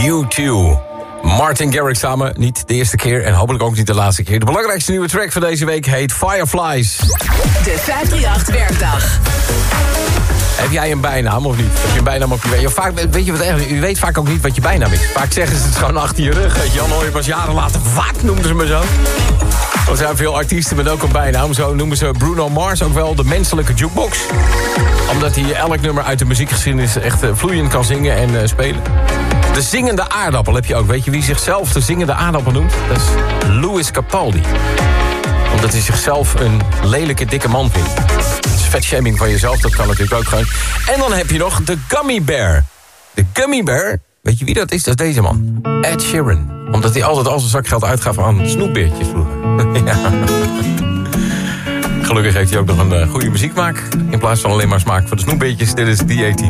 U2. Martin Garrix samen, niet de eerste keer en hopelijk ook niet de laatste keer. De belangrijkste nieuwe track van deze week heet Fireflies. De 538-werkdag. Heb jij een bijnaam of niet? Heb je een bijnaam op je werk? Vaak, weet je wat erg? U weet vaak ook niet wat je bijnaam is. Vaak zeggen ze het gewoon achter je rug. Weet je, dan hoor je pas jaren later. Wat noemden ze me zo? Er zijn veel artiesten met ook een bijnaam. Zo noemen ze Bruno Mars ook wel de menselijke jukebox. Omdat hij elk nummer uit de muziekgeschiedenis echt vloeiend kan zingen en spelen. De zingende aardappel heb je ook. Weet je wie zichzelf de zingende aardappel noemt? Dat is Louis Capaldi. Omdat hij zichzelf een lelijke dikke man vindt. Dat is vetshaming van jezelf, dat kan natuurlijk ook gewoon. En dan heb je nog de Gummy Bear. De Gummy Bear, weet je wie dat is? Dat is deze man. Ed Sheeran. Omdat hij altijd al zijn zakgeld uitgaf aan snoepbeertjes vroeger. Ja. Gelukkig heeft hij ook nog een goede muziekmaak. In plaats van alleen maar smaak voor de snoepbeertjes. Dit is D.A.T.